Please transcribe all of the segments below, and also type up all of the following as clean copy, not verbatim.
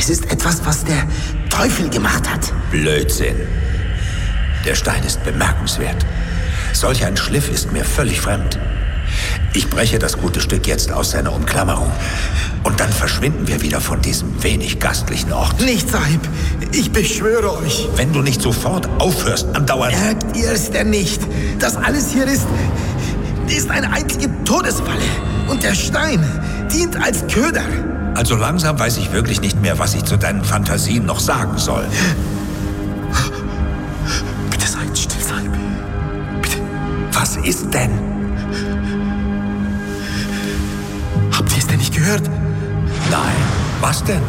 Es ist etwas, was der Teufel gemacht hat. Blödsinn. Der Stein ist bemerkenswert. Solch ein Schliff ist mir völlig fremd. Ich breche das gute Stück jetzt aus seiner Umklammerung. Und dann verschwinden wir wieder von diesem wenig gastlichen Ort. Nicht, Sahib. Ich beschwöre euch. Wenn du nicht sofort aufhörst, andauernd... Merkt ihr es denn nicht? Das alles hier ist eine einzige Todesfalle. Und der Stein dient als Köder. Also langsam weiß ich wirklich nicht mehr, was ich zu deinen Fantasien noch sagen soll. Bitte seid still, Sahib. Bitte. Was ist denn? Habt ihr es denn nicht gehört? Nein. Was denn?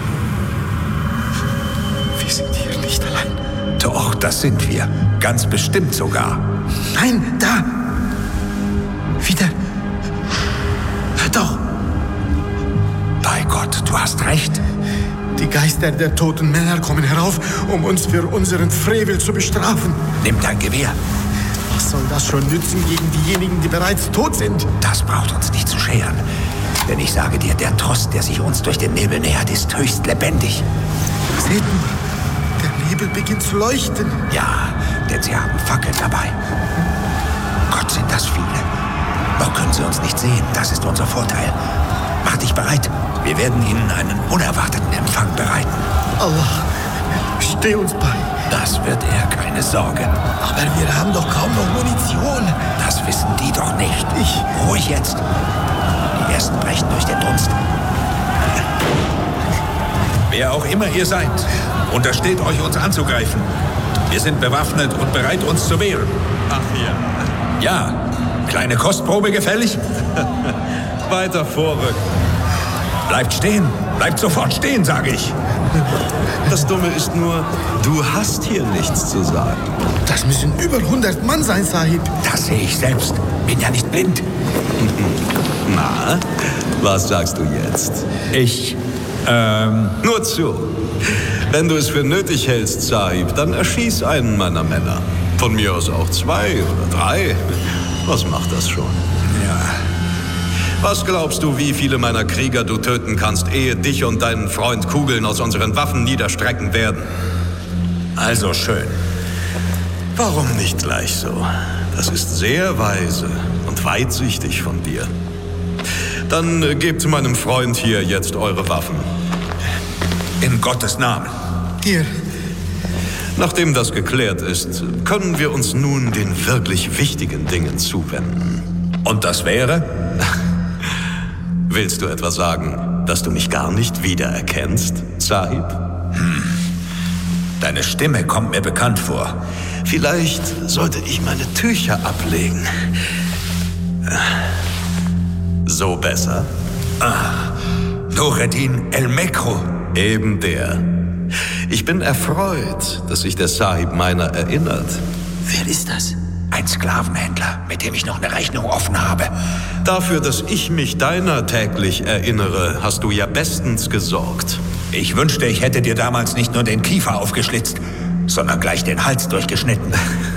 Wir sind hier nicht allein. Doch, das sind wir. Ganz bestimmt sogar. Nein, da. Wieder. Doch. Bei Gott, du hast recht. Die Geister der toten Männer kommen herauf, um uns für unseren Frevel zu bestrafen. Nimm dein Gewehr. Was soll das schon nützen gegen diejenigen, die bereits tot sind? Das braucht uns nicht zu scheren. Denn ich sage dir, der Trost, der sich uns durch den Nebel nähert, ist höchst lebendig. Seht nur, der Nebel beginnt zu leuchten. Ja, denn sie haben Fackeln dabei. Gott, sind das viele. Noch können sie uns nicht sehen, das ist unser Vorteil. Mach dich bereit. Wir werden ihnen einen unerwarteten Empfang bereiten. Allah, steh uns bei. Das wird er, keine Sorge. Aber wir haben doch kaum noch Munition. Das wissen die doch nicht. Ruhig jetzt. Die ersten brechen durch den Dunst. Wer auch immer ihr seid, untersteht euch, uns anzugreifen. Wir sind bewaffnet und bereit, uns zu wehren. Ach ja. Ja, kleine Kostprobe gefällig? Weiter vorrücken. Bleibt stehen. Bleibt sofort stehen, sage ich. Das Dumme ist nur, du hast hier nichts zu sagen. Das müssen über 100 Mann sein, Sahib. Das sehe ich selbst. Bin ja nicht blind. Na, was sagst du jetzt? Nur zu. Wenn du es für nötig hältst, Sahib, dann erschieß einen meiner Männer. Von mir aus auch 2 oder 3. Was macht das schon? Ja. Was glaubst du, wie viele meiner Krieger du töten kannst, ehe dich und deinen Freund Kugeln aus unseren Waffen niederstrecken werden? Also schön. Warum nicht gleich so? Das ist sehr weise und weitsichtig von dir. Dann gebt meinem Freund hier jetzt eure Waffen. In Gottes Namen. Hier. Nachdem das geklärt ist, können wir uns nun den wirklich wichtigen Dingen zuwenden. Und das wäre? Willst du etwa sagen, dass du mich gar nicht wiedererkennst, Sahib? Deine Stimme kommt mir bekannt vor. Vielleicht sollte ich meine Tücher ablegen. So besser? Nureddin El-Mekro. Eben der. Ich bin erfreut, dass sich der Sahib meiner erinnert. Wer ist das? Ein Sklavenhändler, mit dem ich noch eine Rechnung offen habe. Dafür, dass ich mich deiner täglich erinnere, hast du ja bestens gesorgt. Ich wünschte, ich hätte dir damals nicht nur den Kiefer aufgeschlitzt, sondern gleich den Hals durchgeschnitten.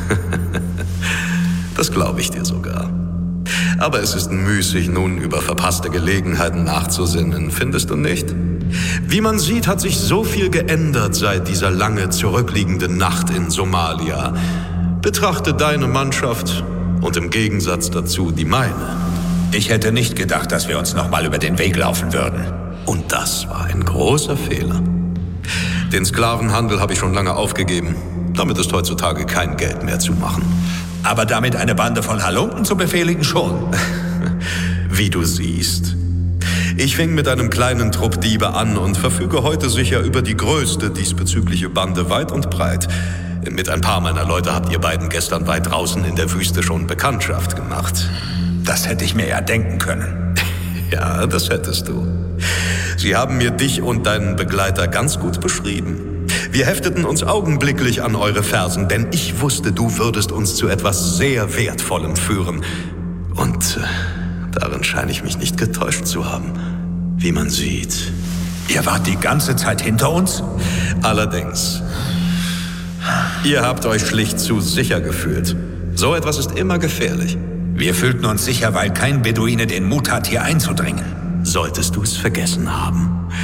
Das glaube ich dir sogar. Aber es ist müßig, nun über verpasste Gelegenheiten nachzusinnen, findest du nicht? Wie man sieht, hat sich so viel geändert seit dieser lange zurückliegenden Nacht in Somalia. Betrachte deine Mannschaft und im Gegensatz dazu die meine. Ich hätte nicht gedacht, dass wir uns noch mal über den Weg laufen würden. Und das war ein großer Fehler. Den Sklavenhandel habe ich schon lange aufgegeben. Damit ist heutzutage kein Geld mehr zu machen. Aber damit eine Bande von Halunken zu befehligen schon. Wie du siehst. Ich fing mit einem kleinen Trupp Diebe an und verfüge heute sicher über die größte diesbezügliche Bande weit und breit. Mit ein paar meiner Leute habt ihr beiden gestern weit draußen in der Wüste schon Bekanntschaft gemacht. Das hätte ich mir ja denken können. Ja, das hättest du. Sie haben mir dich und deinen Begleiter ganz gut beschrieben. Wir hefteten uns augenblicklich an eure Fersen, denn ich wusste, du würdest uns zu etwas sehr Wertvollem führen. Und darin scheine ich mich nicht getäuscht zu haben, wie man sieht. Ihr wart die ganze Zeit hinter uns? Allerdings. Ihr habt euch schlicht zu sicher gefühlt. So etwas ist immer gefährlich. Wir fühlten uns sicher, weil kein Beduine den Mut hat, hier einzudringen. Solltest du es vergessen haben.